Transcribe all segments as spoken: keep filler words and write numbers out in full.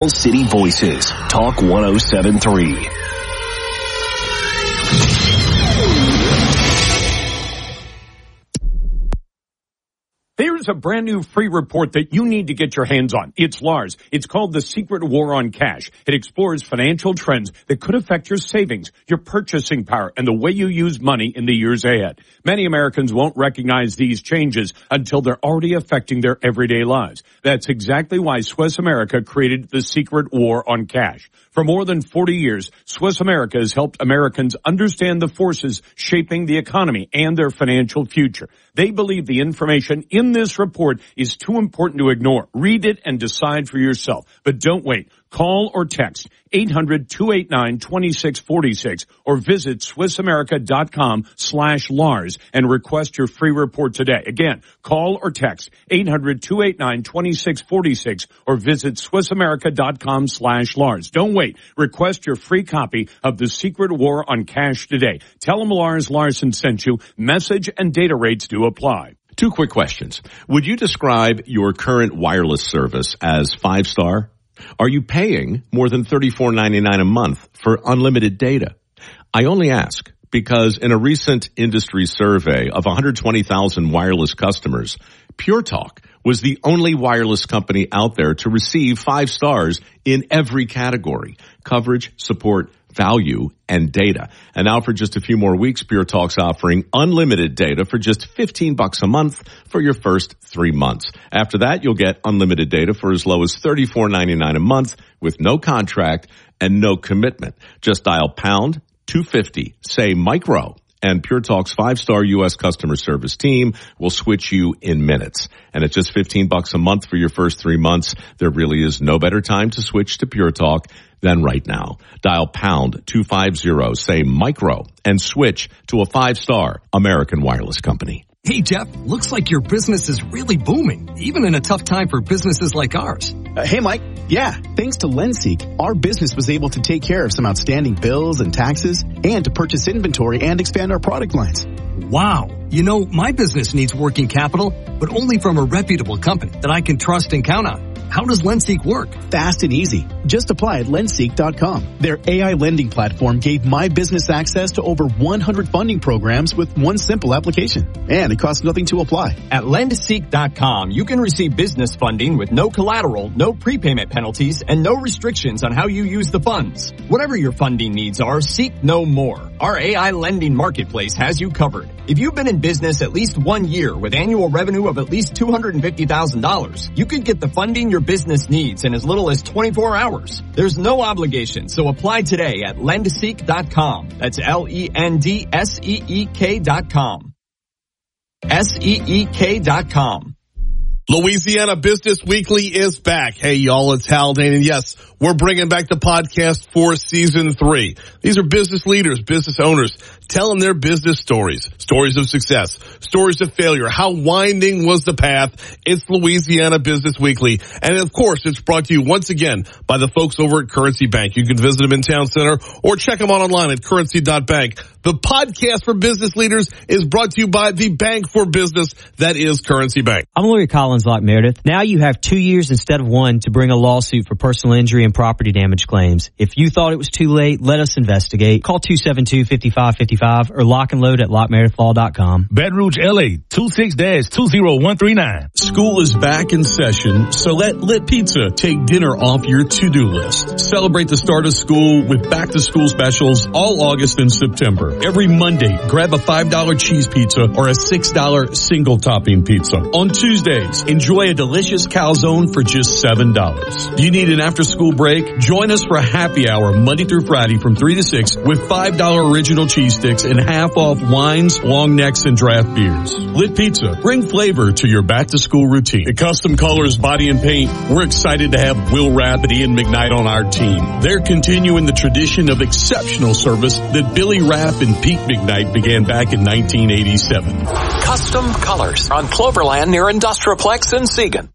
City Voices, Talk one oh seven point three. There's a brand new free report that you need to get your hands on. It's Lars. It's called The Secret War on Cash. It explores financial trends that could affect your savings, your purchasing power, and the way you use money in the years ahead. Many Americans won't recognize these changes until they're already affecting their everyday lives. That's exactly why Swiss America created The Secret War on Cash. For more than forty years, Swiss America has helped Americans understand the forces shaping the economy and their financial future. They believe the information in this report is too important to ignore. Read it and decide for yourself. But don't wait. Call or text eight hundred, two eight nine, two six four six or visit swissamerica.com slash Lars and request your free report today. Again, call or text eight hundred, two eight nine, two six four six or visit swissamerica.com slash Lars. Don't wait. Request your free copy of The Secret War on Cash today. Tell them Lars Larson sent you. Message and data rates do apply. Two quick questions. Would you describe your current wireless service as five-star? Are you paying more than thirty-four ninety-nine a month for unlimited data? I only ask because in a recent industry survey of one hundred twenty thousand wireless customers, Pure Talk was the only wireless company out there to receive five stars in every category: coverage, support, value, and data. And now for just a few more weeks, Pure Talk's offering unlimited data for just fifteen bucks a month for your first three months. After that, you'll get unlimited data for as low as thirty-four ninety-nine a month with no contract and no commitment. Just dial pound two fifty, say micro, and Pure Talk's five-star U S customer service team will switch you in minutes. And at just fifteen bucks a month for your first three months, there really is no better time to switch to Pure Talk than right now. Dial pound two fifty, say micro, and switch to a five-star American wireless company. Hey, Jeff, looks like your business is really booming, even in a tough time for businesses like ours. Uh, hey, Mike. Yeah, thanks to LendSeek, our business was able to take care of some outstanding bills and taxes and to purchase inventory and expand our product lines. Wow. You know, my business needs working capital, but only from a reputable company that I can trust and count on. How does LendSeek work? Fast and easy. Just apply at lendseek dot com. Their A I lending platform gave my business access to over one hundred funding programs with one simple application. And it costs nothing to apply. At lendseek dot com, you can receive business funding with no collateral, no prepayment penalties, and no restrictions on how you use the funds. Whatever your funding needs are, seek no more. Our A I lending marketplace has you covered. If you've been in business at least one year with annual revenue of at least two hundred fifty thousand dollars, you could get the funding your business needs in as little as twenty-four hours. There's no obligation, so apply today at lendseek dot com. That's L E N D S E E K dot com. S E E K dot com. Louisiana Business Weekly is back. Hey, y'all, it's Haldane, and yes, we're bringing back the podcast for season three. These are business leaders, business owners, telling their business stories, stories of success, stories of failure. How winding was the path? It's Louisiana Business Weekly. And of course, it's brought to you once again by the folks over at Currency Bank. You can visit them in Town Center or check them out online at currency dot bank. The podcast for business leaders is brought to you by the bank for business that is Currency Bank. I'm Lawyer Collins Locke Meredith. Now you have two years instead of one to bring a lawsuit for personal injury and property damage claims. If you thought it was too late, let us investigate. Call two seven two, five five five five or lock and load at lock meredith law dot com. Baton Rouge, L A, two six two zero one three nine. School is back in session, so let Lit Pizza take dinner off your to-do list. Celebrate the start of school with back-to-school specials all August and September. Every Monday, grab a five dollar cheese pizza or a six dollar single-topping pizza. On Tuesdays, enjoy a delicious calzone for just seven dollars. Do you need an after-school break? Join us for a happy hour Monday through Friday from three to six with five dollar original cheese sticks and half off wines, long necks, and draft beers. Lit Pizza, bring flavor to your back-to-school routine. At Custom Colors Body and Paint, we're excited to have Will Rapp and Ian McKnight on our team. They're continuing the tradition of exceptional service that Billy Rapp and Pete McKnight began back in nineteen eighty-seven. Custom Colors on Cloverland near Industrialplex in Siegen.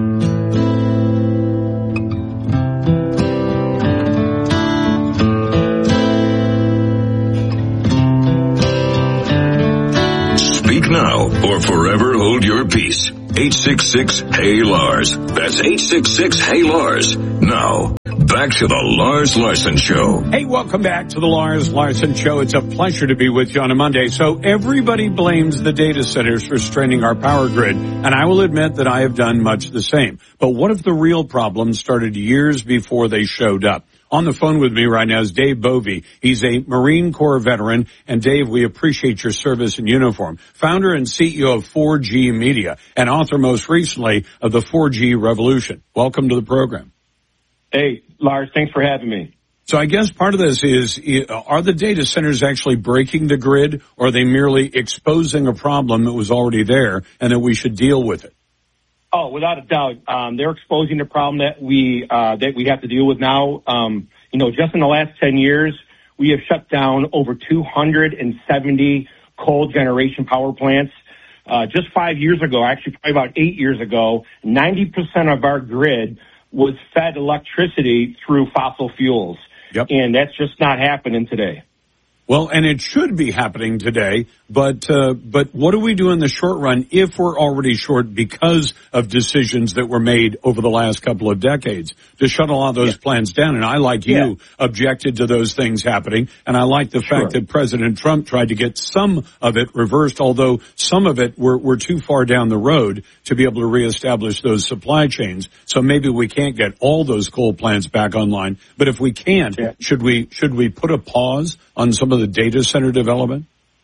Speak now or forever hold your peace. eight six six, H E Y, Lars. That's eight six six, H E Y, Lars. Now, back to the Lars Larson Show. Hey, welcome back to the Lars Larson Show. It's a pleasure to be with you on a Monday. So everybody blames the data centers for straining our power grid, and I will admit that I have done much the same. But what if the real problem started years before they showed up? On the phone with me right now is Dave Bovee. He's a Marine Corps veteran. And Dave, we appreciate your service in uniform. Founder and C E O of four G Media and author most recently of the four G Revolution. Welcome to the program. Hey, Lars, thanks for having me. So I guess part of this is, are the data centers actually breaking the grid, or are they merely exposing a problem that was already there and that we should deal with it? Oh, without a doubt, um, they're exposing the problem that we uh, that we have to deal with now. Um, you know, just in the last ten years, we have shut down over two hundred seventy coal generation power plants. Uh, just five years ago, actually probably about eight years ago, ninety percent of our grid was fed electricity through fossil fuels. Yep. And that's just not happening today. Well, and it should be happening today, but uh, but what do we do in the short run if we're already short because of decisions that were made over the last couple of decades to shut a lot of those yeah. plants down? And I, like you, yeah. objected to those things happening, and I like the sure. fact that President Trump tried to get some of it reversed, although some of it were, were too far down the road to be able to reestablish those supply chains. So maybe we can't get all those coal plants back online, but if we can't, yeah. should we should we put a pause on some of the data center development?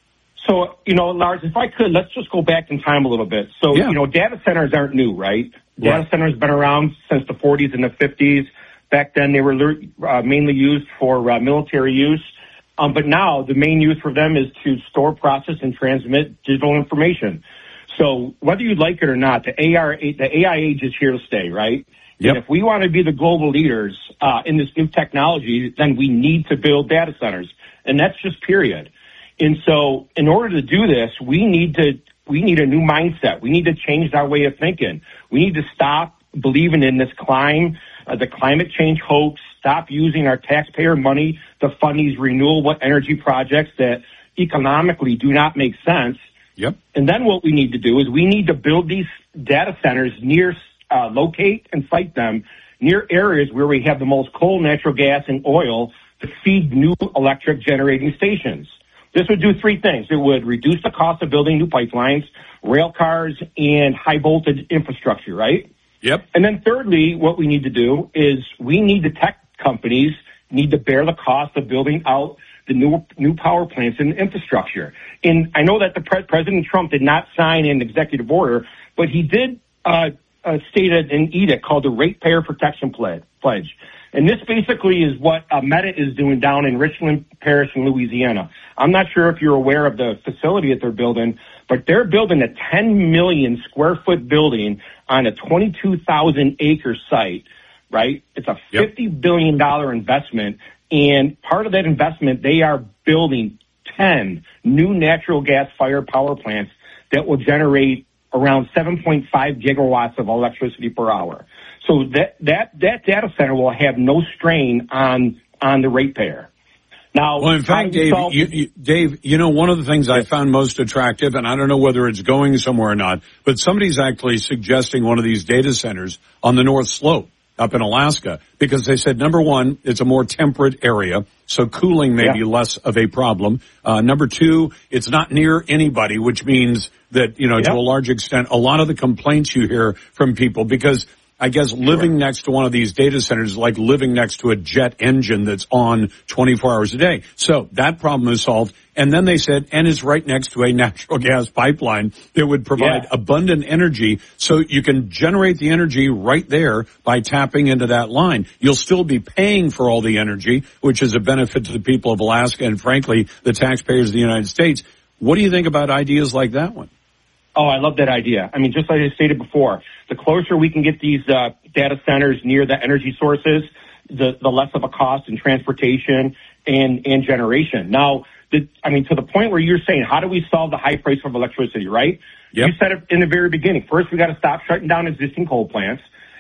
So, you know, Lars, if I could, let's just go back in time a little bit. So, yeah. you know, data centers aren't new, right? Data right. centers have been around since the forties and the fifties. Back then, they were uh, mainly used for uh, military use. Um, but now, the main use for them is to store, process, and transmit digital information. So, whether you like it or not, the A I, the A I age is here to stay, right? Yep. And if we want to be the global leaders uh, in this new technology, then we need to build data centers. And that's just period. And so in order to do this, we need to, we need a new mindset. We need to change our way of thinking. We need to stop believing in this climb, uh, the climate change hoax, stop using our taxpayer money to fund these renewable energy projects that economically do not make sense. Yep. And then what we need to do is we need to build these data centers near, uh, locate and site them near areas where we have the most coal, natural gas, and oil to feed new electric generating stations. This would do three things. It would reduce the cost of building new pipelines, rail cars, and high voltage infrastructure, right? Yep. And then thirdly, what we need to do is we need the tech companies need to bear the cost of building out the new new power plants and infrastructure. And I know that the pre- President Trump did not sign an executive order, but he did uh, uh, state an edict called the Ratepayer Protection Pledge. And this basically is what uh, Meta is doing down in Richland Parish in Louisiana. I'm not sure if you're aware of the facility that they're building, but they're building a ten million square foot building on a twenty-two thousand acre site, right? It's a fifty yep. billion dollars investment. And part of that investment, they are building ten new natural gas fired power plants that will generate around seven point five gigawatts of electricity per hour. So that, that, that data center will have no strain on, on the ratepayer. Now, well, in fact, Dave, you, you, Dave, you know, one of the things I found most attractive, and I don't know whether it's going somewhere or not, but somebody's actually suggesting one of these data centers on the North Slope up in Alaska, because they said, number one, it's a more temperate area, so cooling may yeah. be less of a problem. Uh, number two, it's not near anybody, which means that, you know, yeah. to a large extent, a lot of the complaints you hear from people, because I guess living sure. next to one of these data centers is like living next to a jet engine that's on twenty-four hours a day. So that problem is solved. And then they said, and it's right next to a natural gas pipeline that would provide yeah. abundant energy, so you can generate the energy right there by tapping into that line. You'll still be paying for all the energy, which is a benefit to the people of Alaska and, frankly, the taxpayers of the United States. What do you think about ideas like that one? Oh, I love that idea. I mean, just like I stated before, the closer we can get these uh, data centers near the energy sources, the, the less of a cost in transportation and, and generation. Now, the, I mean, to the point where you're saying, how do we solve the high price of electricity, right? Yep. You said it in the very beginning. First, we got to stop shutting down existing coal plants.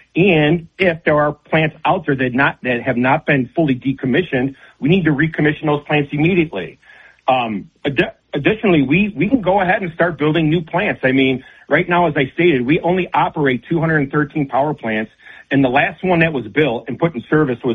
And if there are plants out there that not that have not been fully decommissioned, we need to recommission those plants immediately. Um, ad- additionally, we, we can go ahead and start building new plants. I mean, right now, as I stated, we only operate two hundred thirteen power plants, and the last one that was built and put in service was